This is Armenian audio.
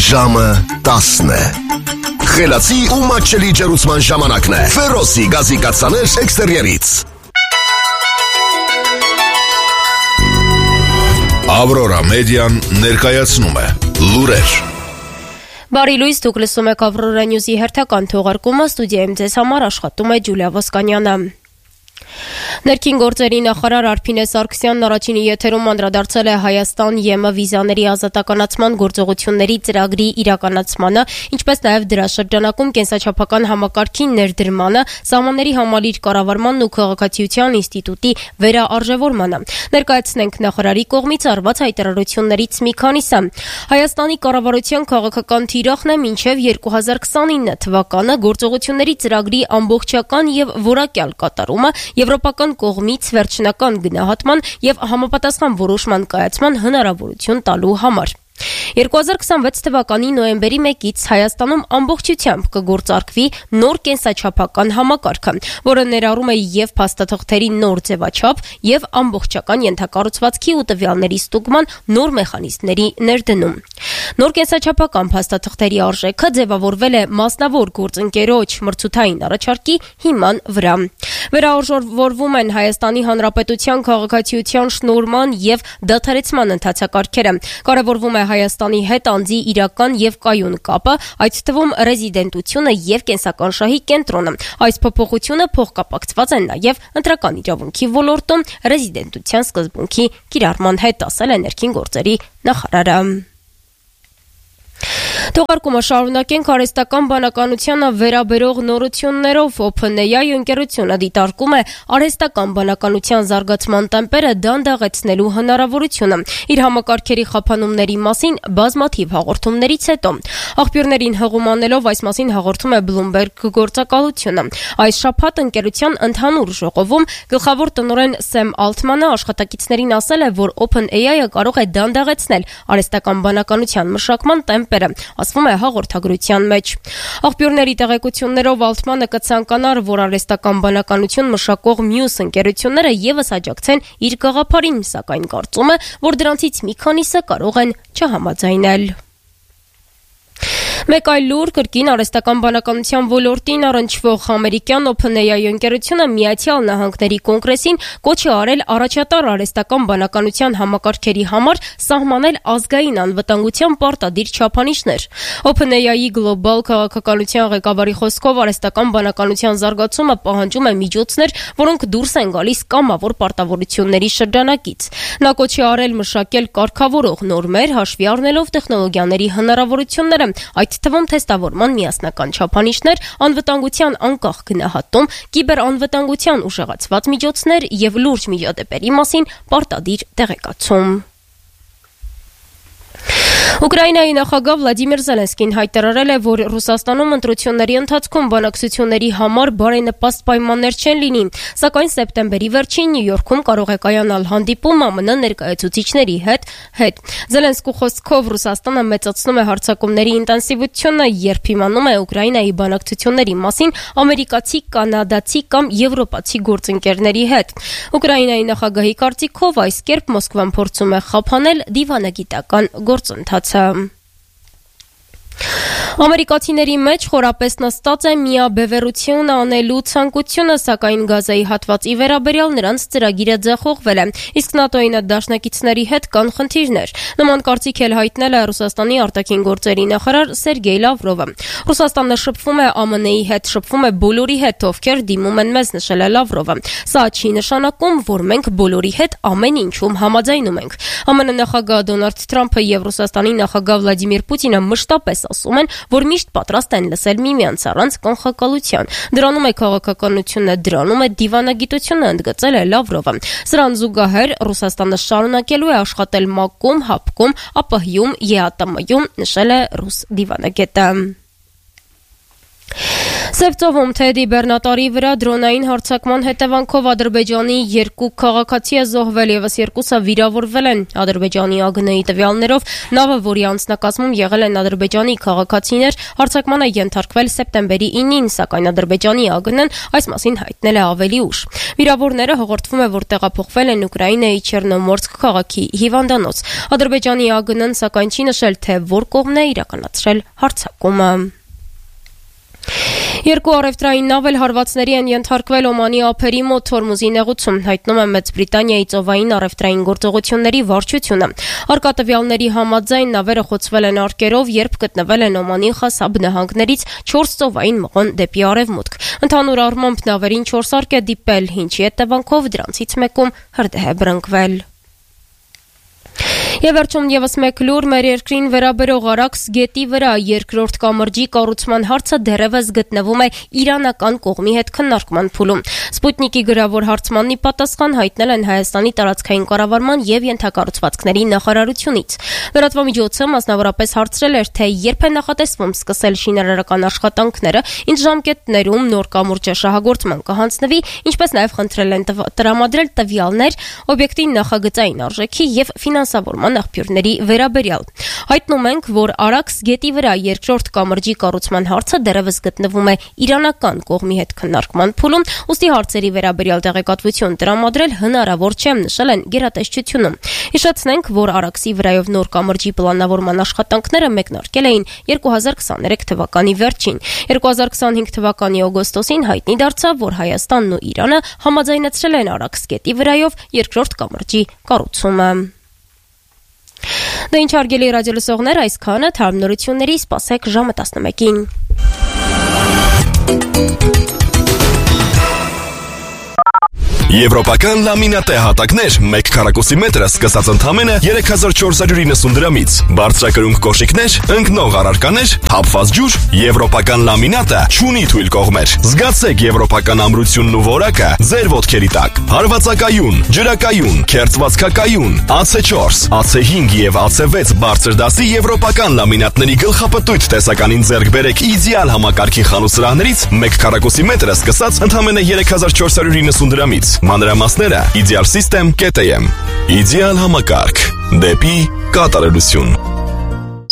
Ժամը 10 է։ Խելացի ու մատչելի ջերուցման ժամանակն է։ Ֆերոսի գազի կաթսաներ էքստերիերից։ Ավրորա մեդիան ներկայացնում է լուրեր։ Բարի լույս, դուք լսում եք Ավրորա Նյուզի հերթական թողարկումը, ստուդիայում ձեզ համար աշխատում է Ջուլիա Ոսկանյանը։ Ներքին գործերի նախարար Արփինե Սարգսյանն առաջին եթերում անդրադարձել է Հայաստան ԵՄ վիզաների ազատականացման գործողությունների ծրագրի իրականացմանը, ինչպես նաև դրա շրջանակում կենսաչափական համակարգի ներդրմանը, սահմանների համալիր կառավարմանն ու քաղաքացիության ինստիտուտի վերաարժևորմանը։ Ներկայացնենք նախարարի կողմից արված հայտարարություններից մի քանիսը։ Հայաստանի կառավարության քաղաքական թիրախն է մինչև 2029 թվականը գործողությունների ծրագրի ամբողջական եւ որակյալ կատարումը Եվրոպական կողմից վերջնական գնահատման եւ համապատասխան որոշման կայացման հնարավորություն տալու համար։ 2026 թվականի նոյեմբերի 1-ից Հայաստանում ամբողջությամբ կգործարկվի նոր կենսաչափական համակարգը, որը ներառում է եւ փաստաթղթերի նոր ձևաչափ եւ ամբողջական ենթակառուցվածքի ու տվյալների ստուգման նոր մեխանիզմների ներդնում։ Նոր կենսաչափական փաստաթղթերի արժեքը ձևավորվել է մասնավոր գործընկերոջ մրցութային առաջարկի հիման վրա։ Վերաարժևորվում են Հայաստանի Հանրապետության քաղաքացիության շնորհման եւ դադարեցման ընթացակարգերը։ Կարևորվում է Հայաստանի հետ անձի իրական եւ կայուն կապը, այդ թվում ռեզիդենտությունը եւ կենսական շահի կենտրոնը։ Այս փոփոխությունը փոխկապակցված են նաեւ ընտրական իրավունքի ոլորտում ռեզիդենտության սկզբունքի կիրառման հետ, ասել է ներքին գործերի նախարարը։ Թողարկումը շարունակենք արհեստական բանականությանը վերաբերող նորություններով։ OpenAI ընկերությունը դիտարկում է արհեստական բանականության զարգացման տեմպերը դանդաղեցնելու հնարավորությունը։ Իր համակարգերի խափանումների մասին բազմաթիվ հաղորդումներից հետո աղբյուրներին հղում անելով այս մասին հաղորդում է Bloomberg գործակալությունը։ Այս շաբաթ ընկերության ընդհանուր ժողովում գլխավոր տնօրեն Սեմ Ալթմանը աշխատակիցներին ասել է, որ OpenAI-ը կարող է դանդաղեցնել արհեստական բանականության մշակման տեմպերը, ասվում է հաղորդագրության մեջ։ Աղբյուրների տեղեկություններով Ալթմանը կցանկանար, որ արհեստական բանականություն մշակող մյուս ընկերությունները եւս աջակցեն իր գաղափարին, սակայն կարծում է, որ դրանցից մի քանիսը կարող են չհամաձայնել։ Մեկ այլ լուր կրկին արհեստական բանականության ոլորտին առնչվող ամերիկյան OpenAI ընկերությունը Միացյալ Նահանգների կոնգրեսին կոչ է արել առաջատար արհեստական բանականության համակարգերի համար սահմանել ազգային անվտանգության պարտադիր չափանիշներ։ OpenAI-ի գլոբալ քաղաքականության ղեկավարի խոսքով արհեստական բանականության զարգացումը պահանջում է միջոցներ, որոնք դուրս են գալիս կամավոր պարտավորությունների շրջանակից։ Նա կոչ է արել մշակել կարգավորող նորմեր, հաշվի առնելով տեխնոլոգիաների հնարավորությունները, այդ թվում թեստավորման միասնական չափանիշներ, անվտանգության անկախ գնահատում, կիբերանվտանգության ուժեղացված միջոցներ եւ լուրջ միջադեպերի մասին պարտադիր տեղեկացում։ Ուկրաինայի նախագահ Վլադիմիր Զելենսկին հայտարարել է, որ Ռուսաստանում ընտրությունների ընթացքում բանակցությունների համար բարենպաստ պայմաններ չեն լինի, սակայն սեպտեմբերի վերջին Նյու Յորքում կարող է կայանալ հանդիպում ԱՄՆ ներկայացուցիչների հետ։ Զելենսկու խոսքով Ռուսաստանը մեծացնում է հարձակումների ինտենսիվությունը, երբ իմանում է Ուկրաինայի բանակցությունների մասին ամերիկացի, կանադացի կամ եվրոպացի գործընկերների հետ։ Ուկրաինայի նախագահի կարծիքով այս կերպ Մոսկվան փորձում է խափանել դիվանագիտական գործընթացը։ Ամերիկացիների մեջ խորապես նստած է միաբևեռություն անելու ցանկությունը, սակայն Գազայի հատվածի վերաբերյալ նրանց ծրագիրը ձախողվել է, իսկ ՆԱՏՕ-ի դաշնակիցների հետ կան խնդիրներ։ Նման կարծիք էլ հայտնել է Ռուսաստանի արտաքին գործերի նախարար Սերգեյ Լավրովը։ Ռուսաստանը շփվում է ԱՄՆ-ի հետ, շփվում է բոլորի հետ, ովքեր դիմում են մեզ, նշել է Լավրովը։ Սա չի նշանակում, որ մենք բոլորի հետ ամեն ինչում համաձայնում ենք։ ԱՄՆ նախագահ Դոնալդ Թրամփը եւ Ռուսաստանի նախագահ Վլադիմիր Պուտինը մշտապես ասում են, որ միշտ պատրաստ են լսել միմյանց առանց կանխակալության։ Դրանում է քաղաքականությունը, դրանում է դիվանագիտությունը, ընդգծել է Լավրովը։ Սրան զուգահեռ Ռուսաստանը շարունակելու է աշխատել ՄԱԿ-ում, ՀԱՊԿ-ում, ԱՊՀ-ում, ԵԱՏՄ-ում, նշել է ռուս դիվանագետը։ Սևծովում Թեդի Բեռնատարի վրա դրոնային հարձակման հետևանքով Ադրբեջանի 2 քաղաքացի է զոհվել, ևս 2-ը վիրավորվել են։ Ադրբեջանի ԱԳՆ-ի տվյալներով նավը, որի անձնակազմում եղել են ադրբեջանի քաղաքացիներ, հարձակման է ենթարկվել սեպտեմբերի 9-ին, սակայն Ադրբեջանի ԱԳՆ-ն այս մասին հայտնել է ավելի ուշ։ Վիրավորները հաղորդվում է, որ տեղափոխվել են Ուկրաինայի Չեռնոմորսկ քաղաքի հիվանդանոց։ Ադրբեջանի ԱԳՆ-ն սակայն չի նշել, թե որ կողմն է իրականացրել հարձակումը։ Երկու առևտրային նավ էլ հարվածների են ենթարկվել Օմանի ափերի մոտ Հորմուզի նեղուցում, հայտնում է Մեծ Բրիտանիայի ծովային առևտրային գործողությունների վարչությունը։ Արկատվյալների համաձայն նավերը խոցվել են արկերով, երբ գտնվել են Օմանի Խասաբ նահանգներից 4 ծովային մղոն դեպի արևմուտք։ Ընդհանուր առմամբ նավերին 4 արկ է դիպել, ինչի հետևանքով դրանցից մեկում հրդեհ է բռնկվել։ Եվ վերջում եւս մեկ լուր մեր երկրին վերաբերող Արաքս գետի վրա երկրորդ կամրջի կառուցման հարցը դեռևս գտնվում է իրանական կողմի հետ քննարկման փուլում։ Սպուտնիկի գրավոր հարցմանի պատասխան հայտնել են Հայաստանի տարածքային կառավարման եւ ենթակառուցվածքների նախարարությունից։ Լրատվամիջոցը մասնավորապես հարցրել էր, թե երբ է նախատեսվում սկսել շինարարական աշխատանքները, ինչ ժամկետներում նոր կամուրջը շահագործման կհանձնվի, ինչպես նաեւ խնդրել են տրամադրել տվյալներ օբյեկտի նախագծային արժեքի եւ ֆինանսավորման աղբյուրների վերաբերյալ։ Հայտնում ենք, որ Արաքս գետի վրա երկրորդ կամրջի կառուցման հարցը դեռևս գտնվում է իրանական կողմի հետ քննարկման փուլում, ուստի հարցերի վերաբերյալ տեղեկատվություն տրամադրել հնարավոր չէ, նշել են գերատեսչությունում։ Հիշեցնենք, որ Արաքսի վրայով նոր կամրջի պլանավորման աշխատանքները մեկնարկել էին 2023 թվականի վերջին։ 2025 թվականի օգոստոսին հայտնի դարձավ, որ Հայաստանն ու Իրանը համաձայնեցրել են Արաքս գետի վրայով երկրորդ կամրջի կառուցումը։ Դե ինչ հարգելի ռադիոլսողներ, այսքանը թարմ նորությունների, սպասեք ժամը 11-ին։ Եվրոպական լամինատե հատակներ 1 քառակուսի մետրը սկսած ընդամենը 3490 դրամից, բարձրակրունկ կոշիկներ, ընկնող առարկաներ, թափված ջուր, եվրոպական լամինատը չունի թույլ կողմեր։ Զգացեք եվրոպական ամրությունն ու որակը ձեր ոտքերի տակ։ Հարվածակայուն, ջրակայուն, քերծվածքակայուն, AC4, AC5 եւ AC6 բարձր դասի եվրոպական լամինատների գլխապտույտ տեսականին ձեռք բերեք իդեալ համակարգի խանութսրահներից 1 քառակուսի մետրը սկսած ընդամենը 3490 դրամից։ Մանրամասները Ideal System KTM Իդեալ համակարգ դեպի կատարելություն։